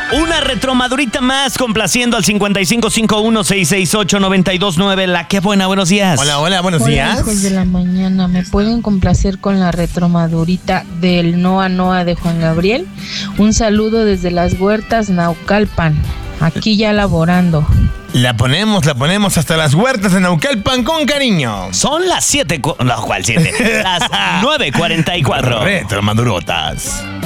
Una retromadurita más complaciendo al 5551-668-929. La que buena, buenos días. Hola, buenos días. Hijos de la mañana, ¿me pueden complacer con la retromadurita del Noa Noa de Juan Gabriel? Un saludo desde las Huertas, Naucalpan, aquí ya laborando. La ponemos hasta las Huertas de Naucalpan con cariño. Son las 7, ¿cuál 7? Las 9:44. Retromadurotas.